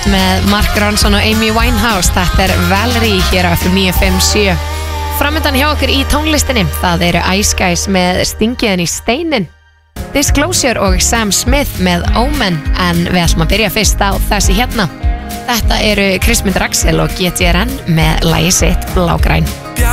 Night með Mark Ronson og Amy Winehouse. Þetta Valerie hér á FM 957. Framöndan hjá okkur í tónlistinni, það eru Ice Guys með Stingiðan í steinin, Disclosure og Sam Smith með Omen. En við ætlum að byrja fyrst á þessi hérna. Þetta eru Kristmundur Axel og GTRN með lagið sitt Blágræn.